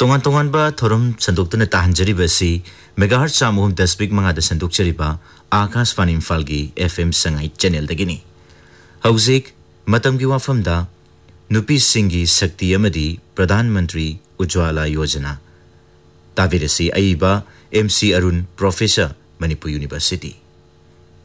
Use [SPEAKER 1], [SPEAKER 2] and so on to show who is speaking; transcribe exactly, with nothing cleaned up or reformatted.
[SPEAKER 1] Tongan tongan ba thorum sanduktu na tahanjari basi megahertz samuhum dasbik mangada sandukjari ba Akas Fan Imphal-gi F M sangai channel dagini. Hauzik matamgi wafamda nupi singi sakti amadi Pradhan Mantri Ujwala Yojana. Tavirasi aiba M C Arun Professor Manipur University.